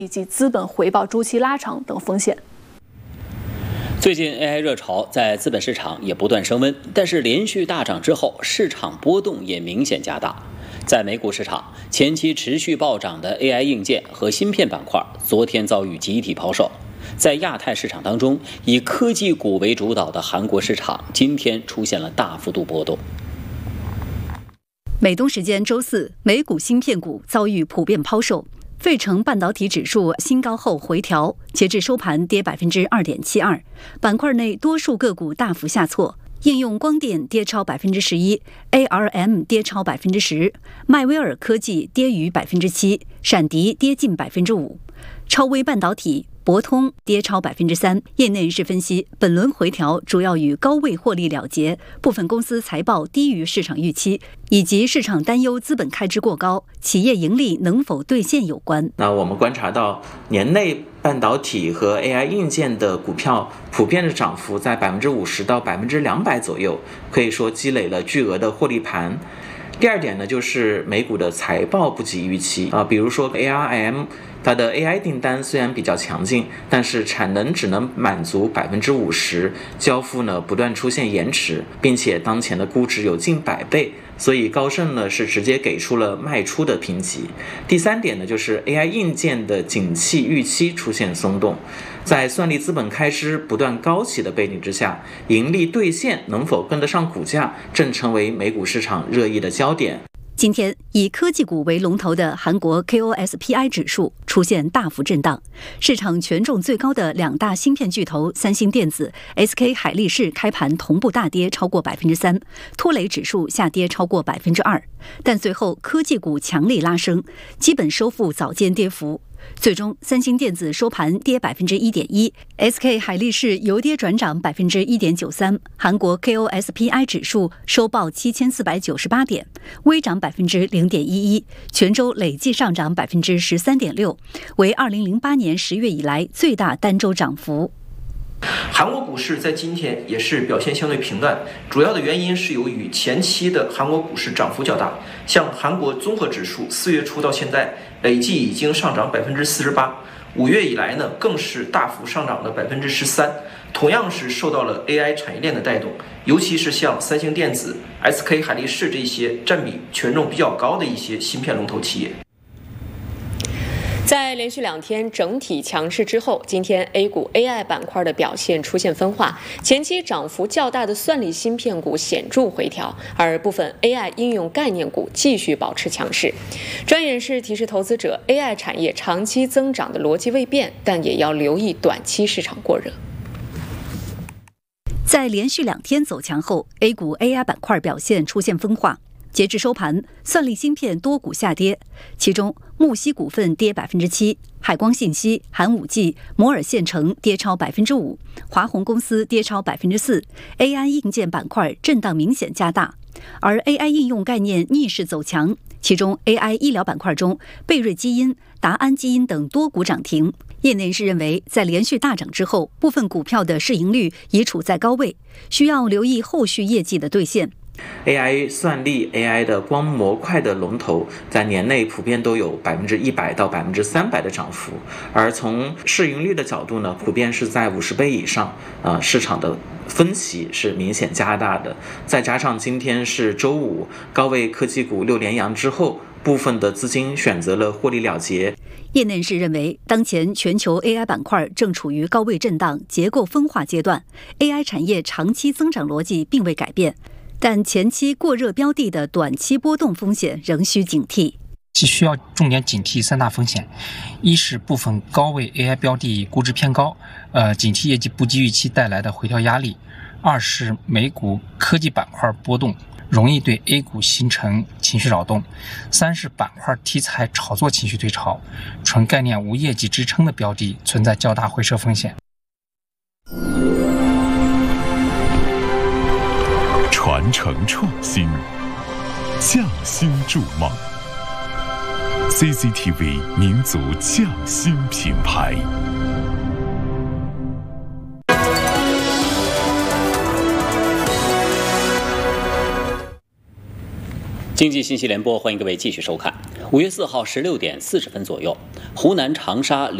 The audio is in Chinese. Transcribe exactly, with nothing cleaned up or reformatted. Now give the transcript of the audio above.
以及资本回报周期拉长等风险。 最近 A I 热潮在资本市场也不断升温，但是连续大涨之后，市场波动也明显加大。在美股市场，前期持续暴涨的 A I 硬件和芯片板块，昨天遭遇集体抛售。在亚太市场当中，以科技股为主导的韩国市场，今天出现了大幅度波动。 美东时间周四，美股芯片股遭遇普遍抛售。费城半导体指数新高后回调，截至收盘跌 百分之二点七二， 板块内多数个股大幅下挫，应用光电跌超 百分之十一， A R M 跌超 百分之十， 迈威尔科技跌逾 百分之七， 闪迪跌近 百分之五， 超微半导体博通跌超 百分之三。 业内人士分析，本轮回调主要与高位获利了结，部分公司财报低于市场预期，以及市场担忧资本开支过高，企业盈利能否兑现有关。 那我们观察到，年内半导体和 A I 硬件的股票普遍的涨幅在 百分之五十 到 百分之两百 左右，可以说积累了巨额的获利盘。第二点呢，就是美股的财报不及预期啊，比如说 A R M， 它的 A I 订单虽然比较强劲，但是产能只能满足 百分之五十， 交付呢不断出现延迟，并且当前的估值有近百倍，所以高盛呢是直接给出了卖出的评级。第三点呢，就是 A I 硬件的景气预期出现松动，在算力资本开支不断高企的背景之下，盈利兑现能否跟得上股价，正成为美股市场热议的焦点。 今天以科技股为龙头的韩国 K O S P I 指数出现大幅震荡，市场权重最高的两大芯片巨头三星电子、S K 海力士开盘同步大跌超过 百分之三， 拖累指数下跌超过 百分之二， 但随后科技股强力拉升，基本收复早间跌幅。最终三星电子收盘跌 百分之一点一， S K 海力士由跌转涨 百分之一点九三， 韩国 K O S P I 指数收报七千四百九十八点，微涨 百分之零点一一， 全周累计上涨 百分之十三点六， 为二零零八年十月以来最大单周涨幅。 韩国股市在今天也是表现相对平淡，主要的原因是由于前期的韩国股市涨幅较大，像韩国综合指数四月初到现在累计已经上涨 百分之四十八， 五月以来呢更是大幅上涨了 百分之十三， 同样是受到了 A I 产业链的带动，尤其是像三星电子、S K 海力士这些占比权重比较高的一些芯片龙头企业。 在连续两天整体强势之后，今天 A 股 A I 板块的表现出现分化，前期涨幅较大的算力芯片股显著回调，而部分 A I 应用概念股继续保持强势。专业人士提示投资者， A I 产业长期增长的逻辑未变，但也要留意短期市场过热。 在连续两天走强后， A 股 A I 板块表现出现分化。截至收盘，算力芯片多股下跌，其中木西股份跌 百分之七， 海光信息、寒武纪、摩尔线程跌超 百分之五， 华虹公司跌超 百分之四， A I 硬件板块震荡明显加大，而 A I 应用概念逆势走强，其中 A I 医疗板块中贝瑞基因、达安基因等多股涨停。业内人士认为，在连续大涨之后，部分股票的市盈率已处在高位，需要留意后续业绩的兑现。 A I 算力 A I 的光模块的龙头在年内普遍都有 百分之一百 到 百分之三百 的涨幅，而从市盈率的角度呢，普遍是在五十倍以上，呃，市场的分歧是明显加大的。再加上今天是周五，高位科技股六连阳之后，部分的资金选择了获利了结。 业内人士认为，当前全球 A I 板块正处于高位震荡、结构分化阶段 ，A I 产业长期增长逻辑并未改变。但前期过热标的的短期波动风险仍需警惕， 其需要重点警惕三大风险：一是部分高位 A I 标的估值偏高，呃，警惕业绩不及预期带来的回调压力；二是美股科技板块波动，容易对 A 股形成情绪扰动；三是板块题材炒作情绪退潮，纯概念无业绩支撑的标的存在较大回撤风险。 传承创新，匠心筑梦。C C T V 民族匠心品牌。 经济信息联播，欢迎各位继续收看。 五月四号十六点四十分左右，湖南长沙